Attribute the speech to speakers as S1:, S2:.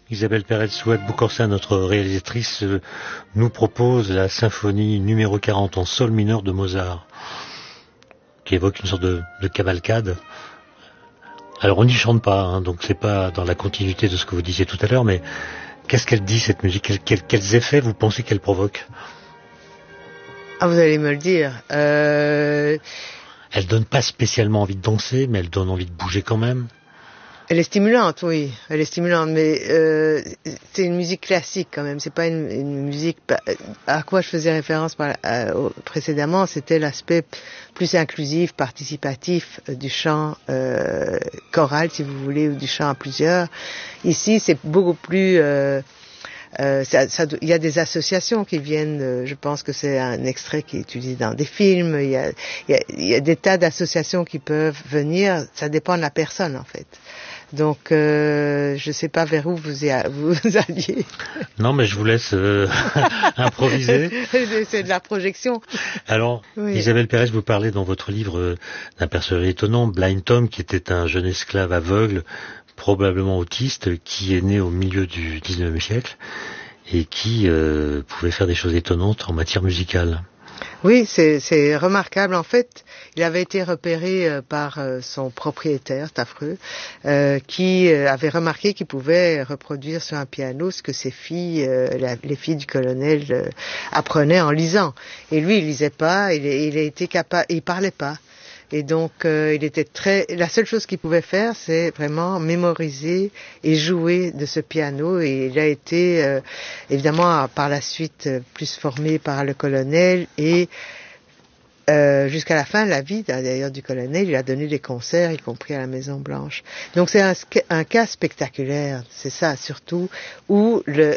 S1: Isabelle Perret-Souette Boucorsin, notre réalisatrice, nous propose la symphonie numéro 40 en sol mineur de Mozart, qui évoque une sorte de cavalcade. Alors on n'y chante pas, hein, donc c'est pas dans la continuité de ce que vous disiez tout à l'heure, mais qu'est-ce qu'elle dit cette musique? Quels effets vous pensez qu'elle provoque?
S2: Ah, vous allez me le dire.
S1: Elle donne pas spécialement envie de danser, mais elle donne envie de bouger quand même.
S2: Elle est stimulante, oui. Elle est stimulante, mais c'est une musique classique quand même. C'est pas une musique à quoi je faisais référence précédemment. C'était l'aspect plus inclusif, participatif du chant choral, si vous voulez, ou du chant à plusieurs. Ici, c'est beaucoup plus. Il y a des associations qui viennent. Je pense que c'est un extrait qui est utilisé dans des films. Il y a des tas d'associations qui peuvent venir. Ça dépend de la personne, en fait. Donc, je sais pas vers où vous alliez.
S1: Non, mais je vous laisse improviser.
S2: C'est de la projection.
S1: Alors, oui. Isabelle Perret, vous parlez dans votre livre d'un personnage étonnant, Blind Tom, qui était un jeune esclave aveugle, probablement autiste, qui est né au milieu du 19e siècle et qui pouvait faire des choses étonnantes en matière musicale.
S2: Oui, c'est remarquable. En fait, il avait été repéré par son propriétaire, c'est affreux, qui avait remarqué qu'il pouvait reproduire sur un piano ce que ses filles, les filles du colonel, apprenaient en lisant. Et lui, il lisait pas, il parlait pas. Et donc, la seule chose qu'il pouvait faire, c'est vraiment mémoriser et jouer de ce piano. Et il a été, évidemment, par la suite, plus formé par le colonel et jusqu'à la fin de la vie, d'ailleurs, du colonel, il a donné des concerts, y compris à la Maison Blanche. Donc, c'est un cas spectaculaire, c'est ça, surtout, où